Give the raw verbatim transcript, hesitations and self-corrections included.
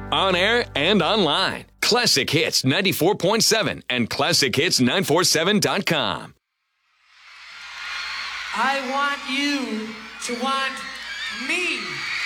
on air and online. Classic Hits ninety-four point seven and classic hits nine forty-seven dot com. I want you to want me.